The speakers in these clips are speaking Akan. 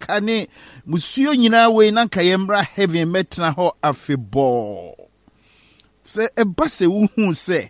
kane musuo nyina we na nka yembra heaven metna ho afebo se eba se wuhu se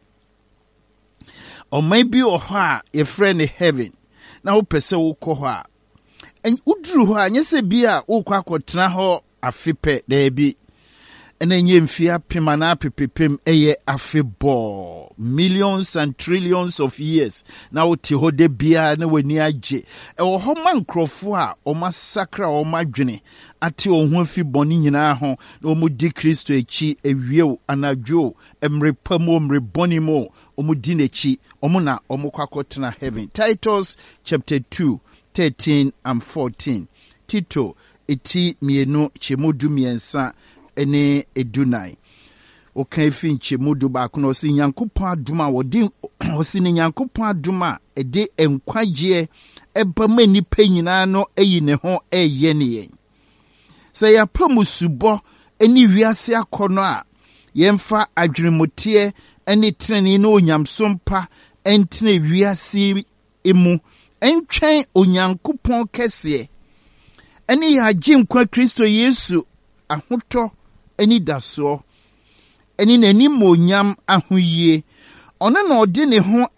o maybe o ha ye friend heaven na wo pese wo kɔ hɔ a en uduru hɔ a nyese bia wo kɔ akɔtena hɔ afepɛ da bi ena nye mfia pema na pepepem eye afebo millions and trillions of years na wote ho de bia na wani agye wo ho man krofo a o masakra o madwene ate o ho afi bɔne nyinaa ho na o mu di Kristo echi ewiew anadwo emrepamo mrebɔne mo o mu di n'echi o mu na o mu kwakɔtena heaven. Titus chapter 2 13 and 14. Tito eti mienu chemudu miensa ene edunai okan fi nchemudu ba kuno si nyankopɔn aduma wodi osi ne nyankopɔn aduma ede enkwagye ebama nipa nyina no eyi ne ho eye ne yen se ya pamusubo eni wiase akono a yemfa adwenemotie ene treni no onyamsompa entene wiase emu entwen onyankopɔn kese ene ya nkwa Kristo Yesu ahotɔ eni daso eni nani monyam ahoyie ono na ɔde ne ho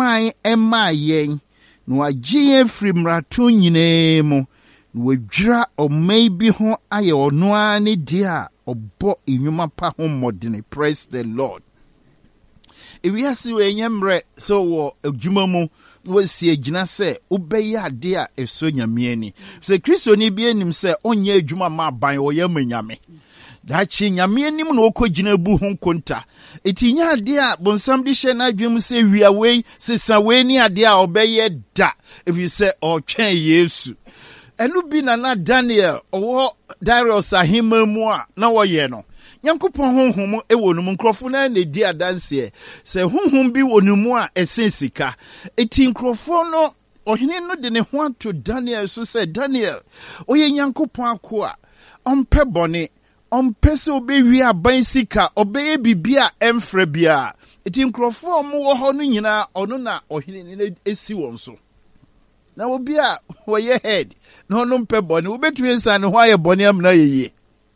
emayen na wagye firi mrato nyinaa mu na wadwira ɔman bi ho ayɛ ɔno a ne die a ɔbɔ enwuma pa ho modene. Praise the Lord. Ewiase we nyemre so wo adwuma mu wo sie gina se ubeye ade a eso nyame ani se Kristo ni bi anim se onye adwuma ma ban wo ya manyame da chi nyame anim na okogina bu ho konta eti nya ade a bonsam di hye na adwum se wia we sesa we ni ade a obeye da if you say otwen Yesu enu bi na Daniel owo Darius ahima mu a na wo ye no Nyankopɔn honhom ewo no nkrofo na na di adanse se honhom bi wonu mu a esensika eti nkrofo no ohene no de ne ho ato Daniel so se Daniel oye Nyankopɔn akoa ompe bone ompe se obewi aban sika obeye bibia emfra bia eti nkrofo mo wo ho no nyina ono na ohene ne esi won so na obi a woye head na ono mpe bone obetu ensa ne ho aye bone amna yeye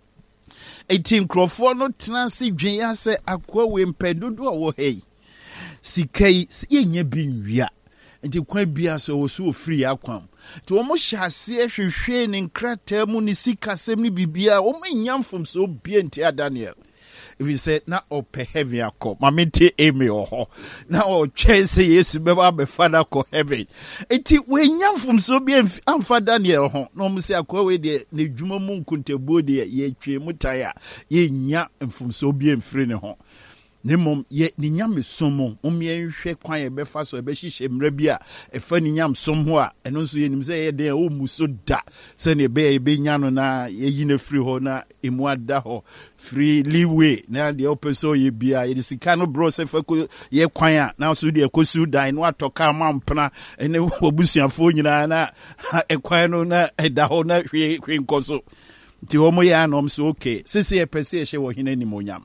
eti nkrofo no tenase dwen ya se akwa we mpedodo a wo hei sikai yenye bi nwia enti kwa bia so wo so free akwam to mo hyase hwehwe ne nkrata mu ne sikasem ne bibia o manyamfom so bia enti Daniel if you say na ope heaven akọ mamete eme oho na o chese Yesu beba be father ko heaven enti we nyamfom so bia amfa Daniel ho no mo se akọ we de ne dwuma mu nkontabuo de ye twe mutaya ye nya mfom so bia mfiri ne ho nemom ye ni nyam somo omye hwe kwan ye befa so be hihye mra bi a efa ni nyam som ho a eno nso ye nim se ye den o muso da se ne be nya no na ye yi na free ho na emu ada ho free leeway na de opeso ye bia ye sika no bro se fa ko ye kwan a na so de ekosu dan no atoka mampna ene obusuafo nyina na ekwan no na eda ho na hwe nkoso ti ho mo ya no so okay sese ye pese ye hye wo hina ni monyam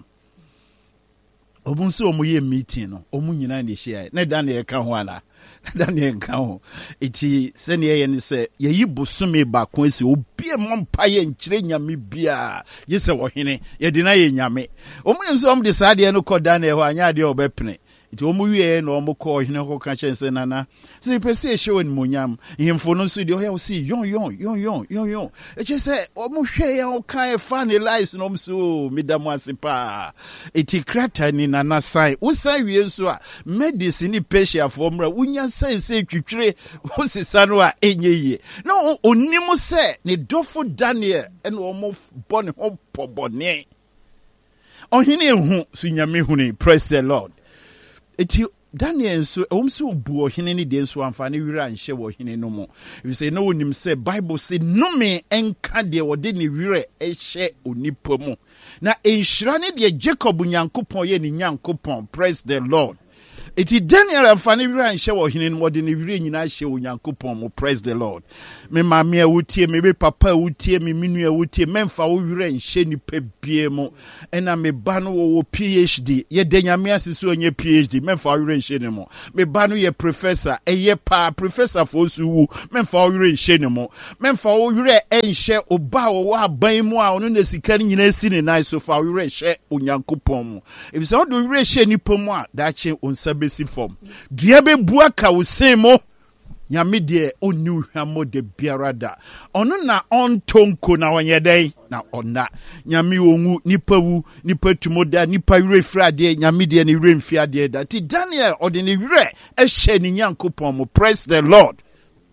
obunso omuye meeting no omu nyina ne hye na Daniel ka ho ana Daniel ka ho eti se ne ye ne se ye yibosome ba ko esi obi mompa ye nkyire nyame bia ye se wo hene ye de na ye nyame omu nso om de saade no ko Daniel ho anya de obepene eti omu wie na omu ko hene ho ka chense nana se pese hye won monyam himfo no nso de o si yon eche se omu hwe ya o kan fa ne lies no mso midamu asepa eti krata ni nana sai wo sai wie nso a medicine patient for mra wunya sai se twitwire wo sisa no a enyeye no onimu se ne dofo Daniel en omu bone ho pobone ohine hu sunyame huni. Praise the Lord. Eti Daniel so omso bu ohine ni de so amfa ne wira nhye wo ohine no mo if say no onim say Bible say no me enka de wode ne wira ehye onipa mu na enhyira ne de Jacob nyankopon ye ne nyankopon. Praise the Lord. Iti Daniel amfani wira nhye wo hene no de ne wira nyina hye Onyankopɔn mo. Praise the Lord. Me maame a wutie, me be papa a wutie, me minu a wutie, memfa wo wira nhye nipa bie mo. Ena me ba no wo PhD, ye de nyame asese onye PhD, memfa wo wira nhye ne mo. Me ba no ye professor, eye pa professor for su, memfa wo wira nhye ne mo. Memfa wo wira nhye oba wo aban mu a ono na sika nyina si ne nan so fa wo wira nhye Onyankopɔn mo. If so do wira nhye nipa mu a da che onsa besi form. Dua be bua ka wo sen mo. Nyame de oni hwamo de biara da. Ono na ontonko na wonye den na ona. Nyame onwu nipa wu, nipa tumoda, nipa wire frade, nyame de ne wire mfiade da. Ti Daniel ode ne wire ehye ni Nyankopɔn mo. Praise the Lord.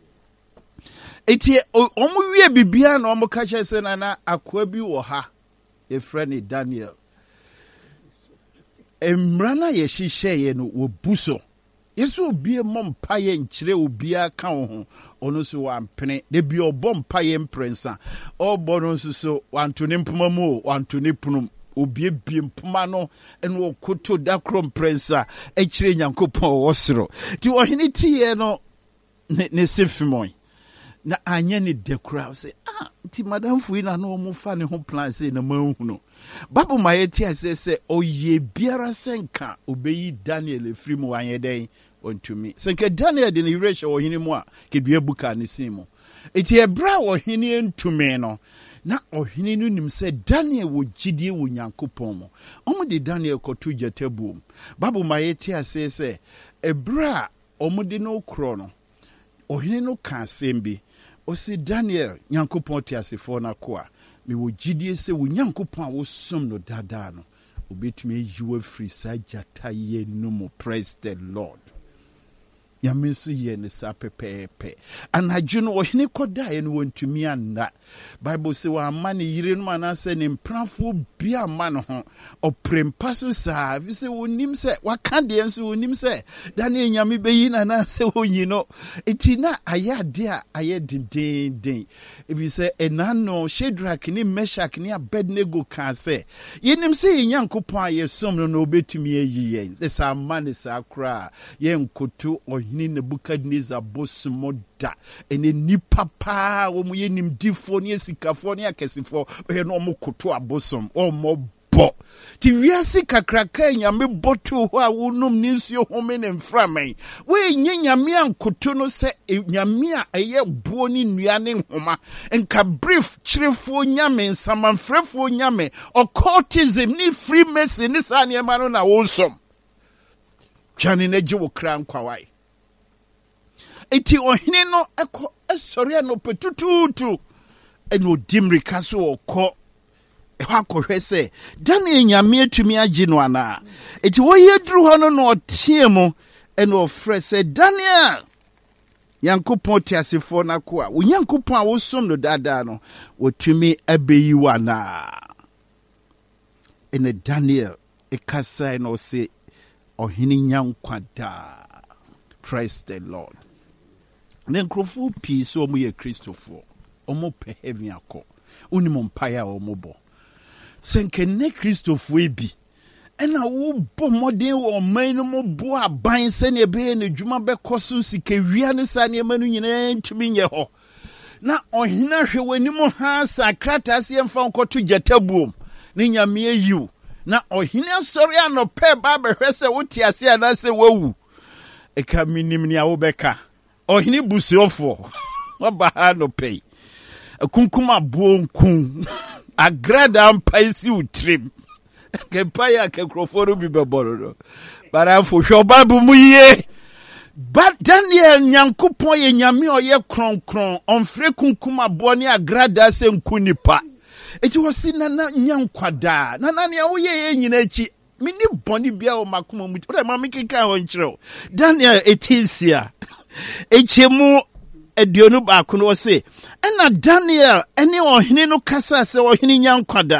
Eti omu wie bibia na omu ka kyese na akwa bi wo ha. E friend Daniel. Emrana ye hihye ye no wo buso. Yesu obi mompa ye nkyire obi aka wo ho ono so wampene de bi obompa ye mprensa obo no so wanto ne mpoma mu wanto ne punum obi bi mpoma no ene okoto da krom mprensa ekire Nyankopɔn wosoro ti ohene tie no ne sefimoy na anya ne dekura say ti madam fuina no mo fa ne ho plan say na manhuno babu mayeti asese oye biara senka obeyi Daniel efrimu anyeden to me. Senke Daniel de niresha wo hini mu a kedua buka ne simo. Eti ebra wo hini entume no na ohini no nim se Daniel wo gidie wo Nyankopɔn mo. Omo de Daniel kotu jetabum. Babu mayeti asese ebra omo de no kro no. Ohini no ka sembi. O se Daniel Nyankopɔn ti asefo na ko a me wo gidie se wo Nyankopɔn wo som no dada no. Obetumi yiwa free sa jata ye no mo. Praise the Lord. Yaminsu ye ne sa pepepe. Anadwo no ohene koda ye no wontumi anda. Bible say wa amane yire no manase ne mpranfo bia ma no ho. Oprempa so sa. Vi se wonim se waka de enso wonim se Daniel nyame beyi na na se wonyi no. Eti na ayade a aye den. If you say enano Shadrach ni Meshach ni Abednego kan se yenim se Nyankopɔn aye som no obetumi ayi yen. This amane sa kra ye nkoto ohini Nebukadnezar bosmoda ene nipa pa wo mu yenim difo ne sikafo ne akesifo we no mo koto abosom o mo bo ti wiase kakraka nyame boto ho a wonum ni nsuo home ne mframan we nye nyame ankoto no se nyame a eye buo ni nua ne nhoma enka brief chirefo nyame nsamanfrefo nyame occultism ni freemason ni sa ne ma no na wosom twani na gye wo kra nkwawai. Eti ohine no eko esori no petututu eno dimrika so okọ akọhwe se Daniel nyame atumi agi no ana eti wo yedru ho no no otie mu eno ofre se Daniel Nyankopɔn ti asefo na ko a wo Nyankopɔn a wo som no dada no wotumi abeyi wana ene Daniel ekasa no se ohine nyankwada. Praise the Lord. Ne nkrofo pi so omo ye Christopher omo pe heaven akọ uni mo mpaya omo bo senke ne Christopher ebi ena wo bo modern wo man no mo bo aban se ne be ne dwuma be koso sika wia ne sa ne manu nyina ntumi nye ho na ohina hwe wani mo ha sakrata se mfa nkoto jatabuom ne nyame ayiw na ohina sori anope ba behwe se wote ase ana se wawu eka minim ni awobeka ohini busiofo waba no pay akunkuma bonkun agrada mpaisi utrim ke paya ke kroforo bi beboro bara fo hwobabu muye but Daniel Nyankopon ye nyame oye kronkron onfre kunkuma bo ni agrada se nkunipa eti wosi nana nyankwada nana ne wo ye nyina echi mini boni bia o makoma mu o ma mikika ho nkyerɛ Daniel etisia echemu eduonu ba ko no se ena Daniel ene ohene no kasa se ohene nyankwada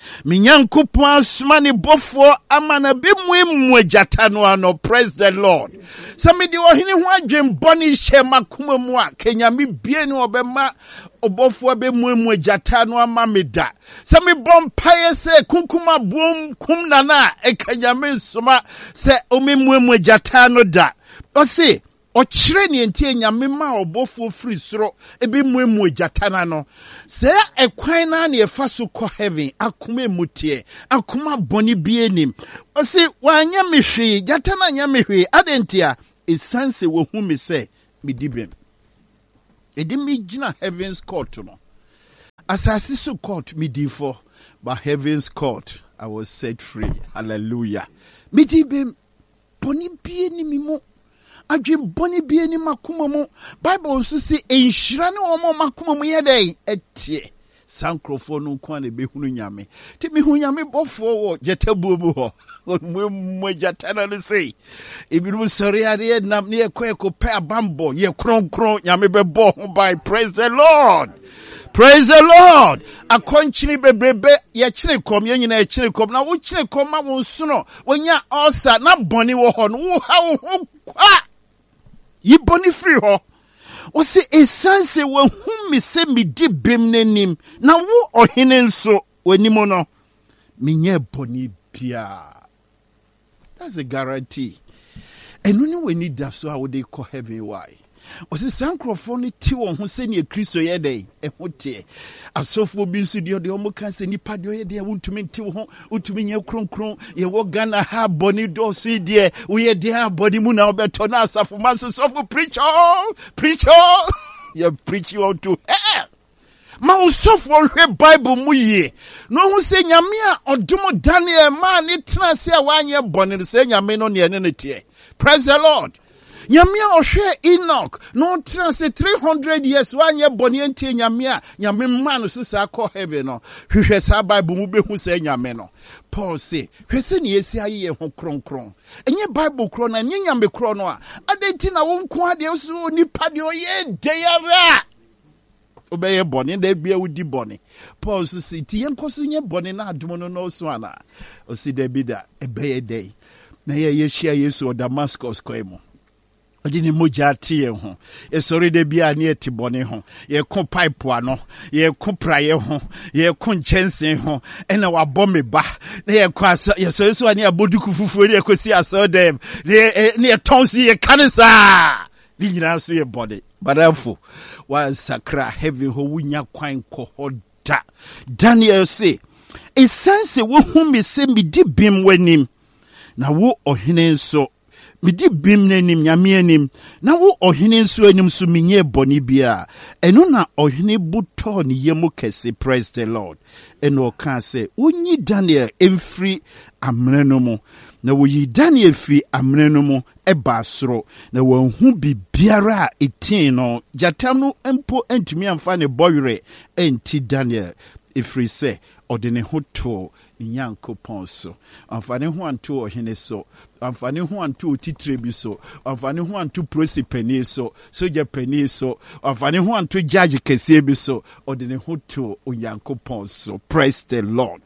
Minyankopon asoma ne bofo ama na bemmu agyata no ano. Praise the Lord. Samedi ohene ho adwen boni hye makoma mu a kenyame bie ne obema obofo bemmu agyata no ama meda. Sami bompaye se kunkuma bom kum nana ekanyame nsoma se omemmu agyata no da. Ose ochire ne entie nyame ma obofo free soro ebemmu agyata na no. Se ekwan na ne efa so ko heaven akoma mutie akoma boni bie nim. Ose wanya mehwe gyata na nya mehwe adentia esanse wo hu me se medibem. Edi me gina heaven's court no. Asasi so court medifo, but heaven's court I was set free. Hallelujah. Medibem boni bie ni mimo. Adwe boni bie ni makoma mu. Bible so say enhyira ne omo makoma mu yedai etie. Sankrofo no kwa ne behunu nyame. Ti me hu nyame bofo wo jetabu mu ho. Mo jatana ne sei. Ebiru sori ade nam ne ekọ pe abambo ye kronkron nyame bebo ho by. Praise the Lord. Praise the Lord. Akonchini bebrebe ye chire kom ye nyina ye chire kom na wo chire kom ma wo nsuno wonya osa na boni wo ho no wo ha wo ho kwa. Yi boni free ho. O se esanse wo hu me se me di bem nanim na wo ohene nso wanimo no menye boni bia. That's a guarantee. And when we need that, so how would they call heaven? Why? Was it Sankrofoni Tiwon who send you Christo Yede? A hote. A sofa being studio, the Omokas and Nipadio, they want to mean Tiwon, to mean your cron, your Wagana have bonny do see dear. We are dear body moon Albertona, for months of preacher, you're preaching on to hell. Ma usofo hwe Bible mu ye no hu se nyame a odomo Daniel ma ne tena se a wanye bone se nyame no ne ne tie. Praise the Lord. Nyame a ohwe Enoch no tena se 300 years wanye bone entie nyame a nyame ma no se sa call heaven no hwehwe sa Bible mu behu se nyame no. Paul say hwe se ne yesi aye ho kronkron enye Bible kro na nye nyame kro no a adenti na wo nko ade so nipa de oye deyara obeye boni na bia wudi boni. Paul says ti yenkoso nye boni na adomo no so ana o si da bida ebeye day na ye hia Yesu o Damascus kwemo odi ni moja tie ho e sori de bia na eti boni ho ye ko pipe ano ye ko praye ho ye ko nchensen ho ena wa bombe ba na ye ko aso ye so ani aboduku fufuo ye ko si aso dem ne tonsi ye kanisa ni nyina so ye body badafo wa sakra heavy ho wunya kwan kohoda. Daniel say esanse wo hu me se me di bim wanim na wo ohene nso me di bim nanim nyame anim na wo ohene nso anim so menye boni bia eno na ohene buto ne yemu kese. Praise the Lord. Eno ka say wonyi Daniel emfiri amene no mu na wo yi Daniel fi amene no mu eba soro na wo hu bibiara etin no jatam no empo entumi amfa ne boyre enti Daniel efri se odene hoto Nyankopon so amfane ho anto ohene so amfane ho anto titre bi so amfane ho anto prosipeni so soja peni so amfane ho anto judge kese bi so odene hoto Nyankopon so. Praise the Lord.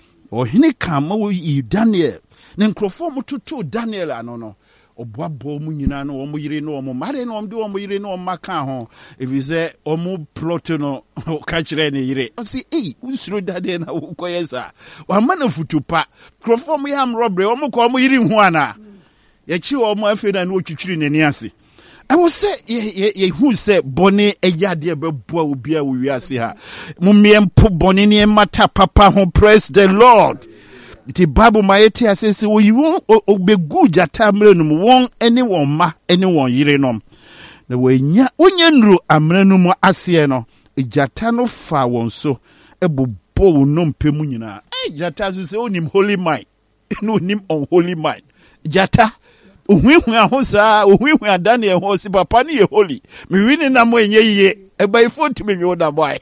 Ohene kama wo yi Daniel ne nkrofo mututu Daniel anono oboabo mu nyina no omo yire no omo mare no omde omo yire no maka ho evize omo plot no ka kire ne yire o si unsuro dade na wo koyesa wa mana futupa nkrofo mu yam robre omo ko omo yire hu ana ye chi omo afeda na otwitwiri nani ase I will say ye who say boni eyade beboa obi a wo wiase ha mu miempo boni ne mata papa ho. Praise the Lord. The Bible maeti asese wo yi won obegu jata mre no won ene won ma ene won yire no na wonya nru amre no mu ase no jata no fa won so ebobo wo no mpemu nyina jata so se onim holy mind no onim unholy mind jata ohwehwe ahosa ohwehwe Daniel ho si papa ne ye holy me wini na mo enye yiye eba ifo timi mi oda boy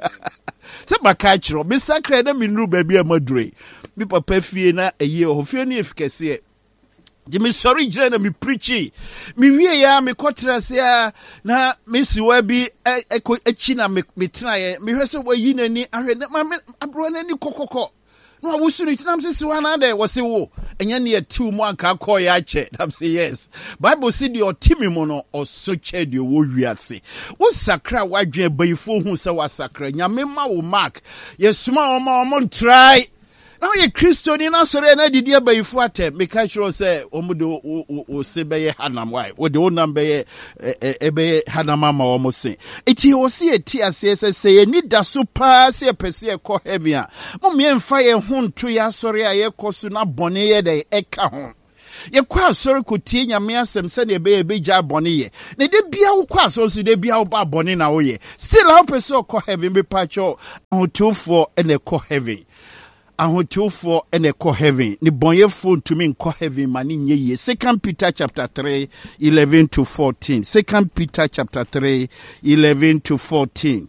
se maka kiro me sakra na me nru ba bia madure mi papa fie na eye ho fie ne efikese je me sorry jira na me preachi mi wie ya me kotra se na me siwa bi echi na me tena ye me hwese wo yi nani ahwe na ma abro nani kokoko No, we should not say one other was a war, and yet 2 months I call ya check. I'm say yes. Bible said your timimono or so ched you wo wiase. What sacra why je by fool who saw was sacra? Yamema will mark. Yes, small mom try. Now ye Christian in us and did ye by fuate. Because you say, Omudo o sebe hanam why? What the old number ebe hanamama almost say. It was see a TSS say, need da super say a perse co heavier. Mommy and fire home to ya sorry I cosuna bonnet de eka home. Ye kwa sorry could tea ya mea some send a baby jab bonnie. Ne de be our quas also de be our bar bonnie now ye. Still help us so co heaven be patcho on 2-4 and a co heavy. Ahoteofo ene kɔ heaven ni bonyefo ntumi nkɔ heaven mani nye ye. 2 Peter chapter 3 11 to 14. 2 Peter chapter 3 11 to 14.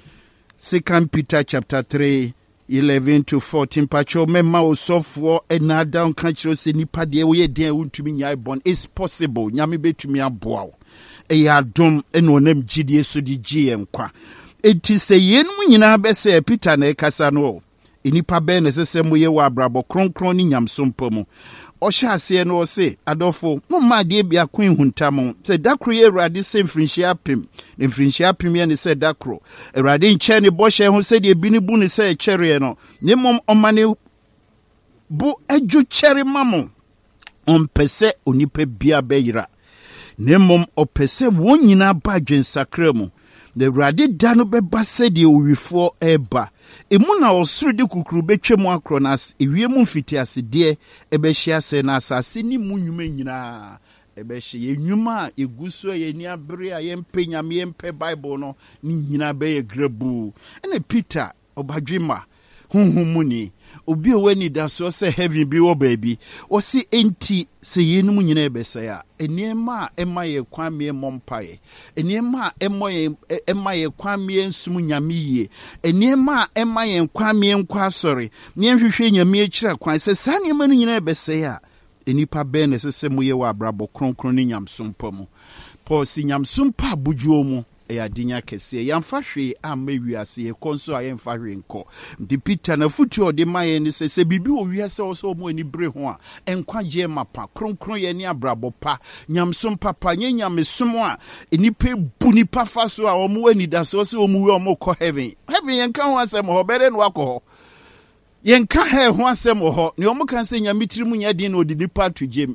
2 Peter chapter 3 11 to 14. Pacho mema osofo ena down kanchiro se nipa de wo ye den untumi nyai bon. It's possible nyame betumi aboa wo. Eya dom eno onam gidie so di gie nkwa. Enti se yenu nyina be se Peter na ekasa no. Inipa be ne sese moye wa brabo kronkron ni nyamsompo mu. Osha ase no se adofo mo ma de bia kwen huntam se dakro ye Awurade se mfrinhia pem. Ne mfrinhia pem ye ne se dakro. Awurade nche ne boshe ho se de bi ne bu ne se chere no. Ne mom omane bu aju chere mamo. Ompese onipa bia beyira. Ne mom opese won nyina ba dwensakra mu. The Awurade da no beba se de owifo eba. Emu na osuru de kukuru betwemu akronas ewiemu mfitiase de ebehia se na asase ni munwuma nyina ebehia enwuma eguso ye ni abere a yempe nyame yempe Bible no ni nyina be ye grabu ene Peter obadwema hunhumu ni obi owani da so se heaven bi wo baby o si enti se yenum nyina ebese ya eniema ema ye kwame mompaye eniema ema ye kwame nsum nyame yie eniema ema ye kwame nkwa sori ne nhwehwe nyame akira kwan se sane ema no nyina ebese ya enipa be ne sese moye wa abrabo kronkron ni nyamsompa mu Paul si nyamsompa abujuo mu ya dinya kese yamfa hwe ama wiase ye konso ayemfa hwe nko ndi Peter na futu ode maye ni se bibi wo wiase oso mo ani bre ho a enkwaje mapa kronkron ye ni abrabo pa nyamsom papa nyenyamesom a enipa bu nipa fa so a omo ani da so so omo wi omo ko heaven yenka ho asem ho bere no akọ yenka he ho asem ho ne omo kan se nyamitirimu nya din no di pa to gem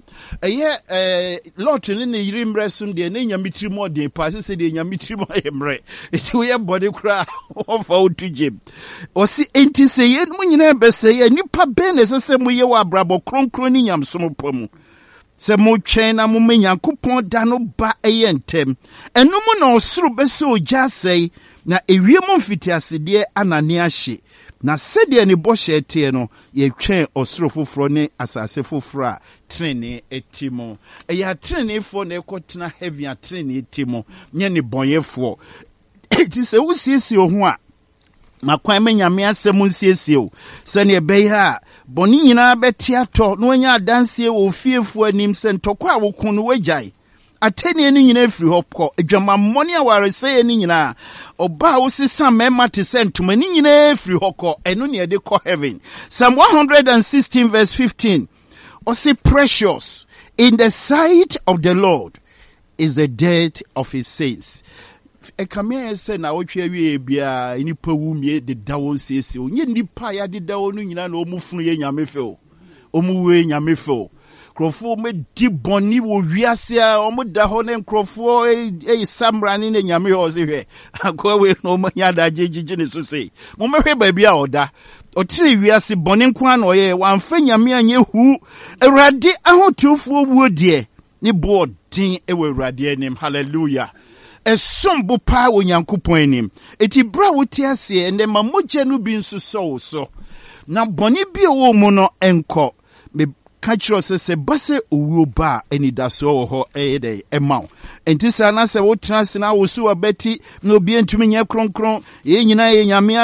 lot ne yiri mresum de ne nyamitirimu ode pa se de nyamitirimu ayemre eti we body kra ofa to gem o si enti se ye mu nyina be se ye nipa be ne se mu ye wa brabo kronkron ni nyamsom pamu se mo twen na mo menyankopon da no ba eyentem enu mu na osuru be se oja sei na ewiemu mfitiase de anane ahye na sede ni boshe tie no ye twen osoro foforo ne asase foforo a trene etimo ya trene fo na ekotena heavy a trene etimo nye ni bonyefo ti se wusiesi ohu a makwan menyame asem nsiesie o se ne be ha boni nyina beti ato no anya adanse wo fiefo anim se ntokwa a wokun no wagyae ateni ni nyina efiri hopko adwama mmoni aware se ni nyina oba wo sisa mema te sentuma ni nyina efiri hokko eno ne de ko heaven. Psalm 116 verse 15 or say precious in the sight of the Lord is the death of his saints. Ekame se na wotwe wie bia nipa wumie de dawo siesie onye nipa ya de dawo no nyina na omufunu ye nyamefe o omuwe nyamefe Krofo me di boni wo wiase a omo da ho ne krofo samra ni ne nyame ho se hwe akwa we no mo nya da jejije ne so sei mo mehwe ba bia oda otire wiase boni nko an oye wanfa nyame anye hu Awurade ahotufuo wuo de ni bo din ewe Awurade anim hallelujah esombo pa wo Nyankopon anim eti bra wo ti ase ene ma mogya no bi nso so na boni bi wo mu no enko Kachiro se base uwo ba eni daso ho ede emaw enti sana se wo trans na wo so abeti na obi entumi nya kronkron ye nyina ye nyame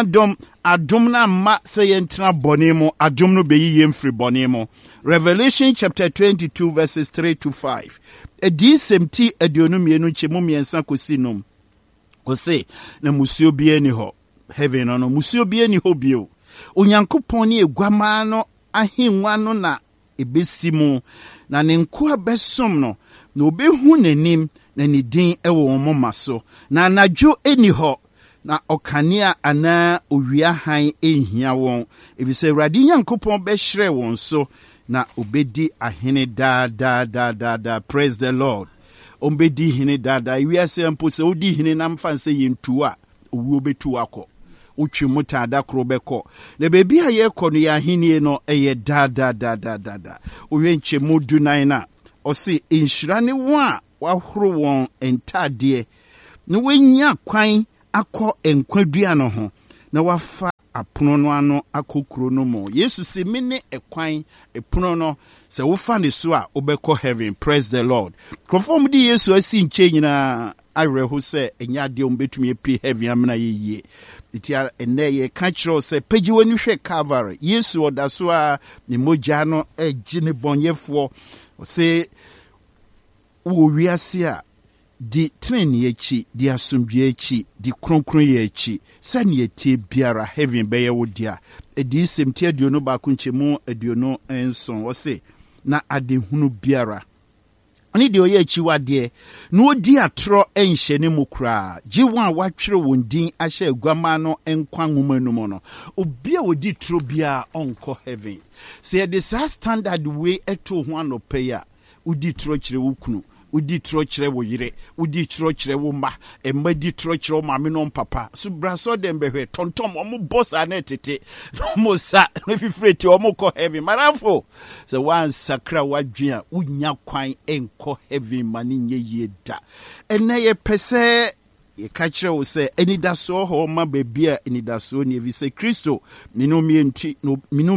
adom na ma se ye ntra bone mu adom no beyi ye mfiri bone mu. Revelation chapter 22 verses 3 to 5 edi semti aduonum ye no chemu miensa kosinum o se na musuo bi eni ho heaven no musuo bi eni ho bio Onyankopɔn ne eguama no ahenwa no na ebesi mu na ne nkoa besom no na obehu n'anim na ne din ɛwɔ wɔn moma so na anadwo eni hɔ na ɔkanea ana owia han ehia wɔn efisɛ Awurade Nyankopɔn bɛhyerɛ wɔn so na obedi ahene da. Praise the Lord. Ombedi hene da wiase mpo sɛ odi hene nam fan sɛ yentua owuo betu akɔ utwi mutada kro bɛkɔ na bebi a yɛkɔ no yɛ ahenie no ɛyɛ da owe nkyɛmu dunan na ɔse nhyira ne wɔn a wahoro wɔn entadeɛ na wenya kwan akɔ nkwadua no ho na wafa apono no ano akokuro no mu. Yesu se me ne ekwan epono no sɛ wofa ne so a wobɛkɔ heaven. Praise the Lord. Krofom di Yesu asi nkyɛ nyina awerɛho sɛ ɛnyɛ adeɛ ombɛtumi apie heaven amena yɛyie. Itia ɛnɛ yɛ ka kyerɛw sɛ pagyi w'ani hwɛ Calvary. Yesu ɔda so a ne mogya no agye ne bɔnyɛfoɔ. Ɔse wo wiase a di treni echi, di asumdwe echi, di kronkron ye echi. Sani eti biara heaven beye wodia. Edi semti aduono baako nkyemu aduono enson. Ose na adehunu biara. Ani de oye echi wade no odi atro enhye ne mu kra. Gye wan watwere won din ahye aguama no enkwa nwoma no mo no. Obi a odi tro bia onko heaven. Se de sa standard way eto ho anope ya. Odi tro kire wukunu. Udi tro kyerɛ wo yire, udi tro kyerɛ wo ma, emma di tro kyerɛ wo maame no papa. So braso dem behwe tontom omo boss ane tete. Omo sa no fifreti omo kɔ heaven. Maramfo. So wan sakra wadwea unya kwan enko heaven mani nye yie da. Ene ye pese ye ka kyerɛ wo sɛ enidaso ho ma bebia enidaso ne evi sɛ Kristo minomie nti no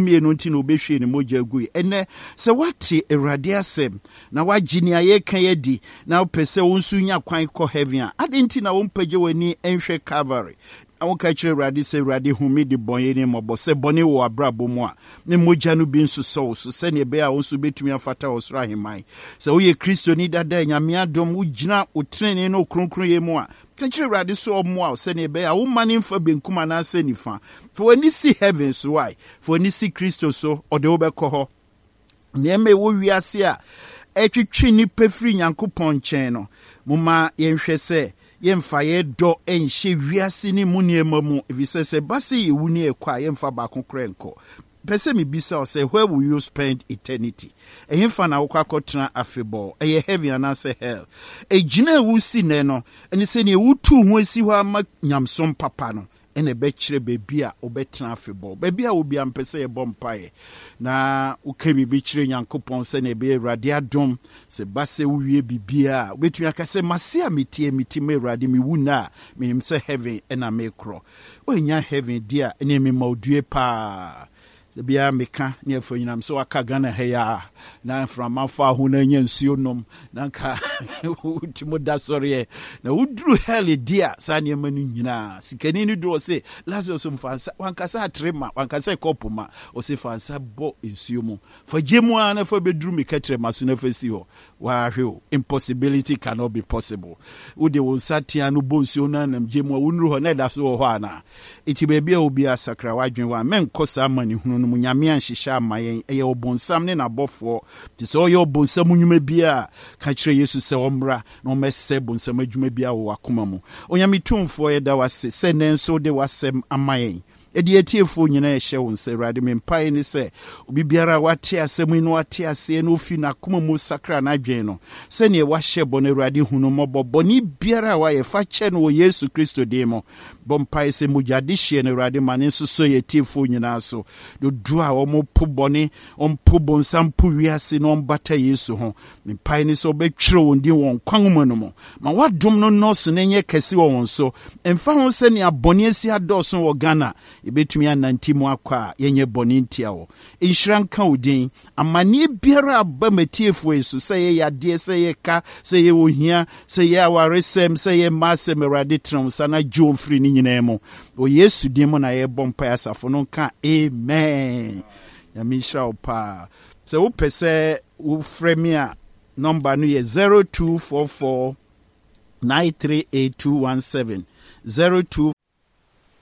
obehwe ne mogya gui ene sɛ wate Awurade asɛm na wagye ne aye kan yadi na wopɛ wo nso nya kwan kɔ heaven a ade nti na wo mpagye wani enhwɛ Calvary. Awon ka kyerɛ Awurade sɛ Awurade humi de bɔnyɛ ne mɔbɔ sɛ bɔne wɔ abrabɔ mu a ne mogya no bi nso sɔw so sɛ ne be a wo nso betumi afata wo soro ahemman. Sɛ wo yɛ Kristo ni dada nyame adom wo gyina wo trene no kronkron yɛ mu a ka kyerɛ Awurade so ɔmo a sɛ ne be a wo mane mfa benkum ana sɛ nifa for when you see heaven so why for when you see Kristo so ɔde wo bɛkɔ hɔ nneɛma wo wiase a ɛtwitwi ni pefiri Nyankopɔn nkyɛn no moma yɛnhwɛ sɛ yemfa ye do enhye wiase ni mu niema mu efisɛ base ye wuni ekwa yemfa ba kokora enko pese me bisa o say where will you spend eternity ehemfa na wokɔ akɔtena afebɔ ɛyɛ heaven and say hell ejina wu si ne no ene se ne wutu ho asi hɔ ama nyamsom papa no ene be kyerɛ bebi a obɛtena afebɔ bebi a obi ampese ye bompae na ukemi bi kyerɛ Nyankopɔn sɛ ne be Awurade adom se base wuwie bibia obetumi aka sɛ mase a metie me Awurade me wuna menim sɛ heaven ena me korɔ onya heaven dia ene me maudue pa bia meka ne afo nyinam so aka Ghana heya na frama fa ho na nya nsuo nom na nka utimo da sɔre na uduru hell dia sa ne ma no nyina sikani ni do se Lazarus mfansa wankasa atrema wankasa kopoma o se fansa bo nsuo mu fa gemu ana fa beduru me katre maso na fa si ho wa hwe impossibility cannot be possible ude wo satia no bo nsuo na nam gemu wonuru ho na da so ho ana iti bebia obi asakra wadwen wa men kosa mani hunu no munyame anhyehyɛ amayen ɛyɛ obonsam ne nabɔfoɔ ti sɛ ɔyɛ obonsam nnwuma bia ka kyerɛ Yesu sɛ ɔmmra na ɔmɛsɛ bonsam adwuma bia wɔ akoma mu onyame tumfoɔ yɛda wase sɛ nenso de wasɛm amayen edi etiefo nyina ehye wo nse Awurade mempae ni se obi biara wate asɛm no wate ase no fi na koma mu sakra na adwen no se ne wahye bɔ na Awurade hunu mɔbɔ ni biara wa ye fa kye no wɔ Yesu Kristo de mo bompae se mujade hye na Awurade mane nsoso ye etiefo nyina so do du a ɔmo po bɔne ɔmpo bonsam po wiase no ɔmbata Yesu ho mempae ni se obɛtwere wɔn din wɔn kwan mu no mo ma wadom no nɔso na nyɛ kɛse wɔ wɔn so emfa ho se ne abɔne asi adɔso wɔ Ghana ebetumi ananti mu akɔ a yenye bɔne ntia wo enhyira nka odin amane biara aba matiefo Yesu sɛ ye yade sɛ ye ka sɛ ye wohia sɛ ye awaresɛm sɛ ye masɛm Awurade tram sana gye mfiri ne nyinaa mu o Yesu din mu na ye bompa asafo no nka amen ya mi hyira wo pa sɛ wo pɛsɛ wo frɛ me a number no ye 0244 938217 0244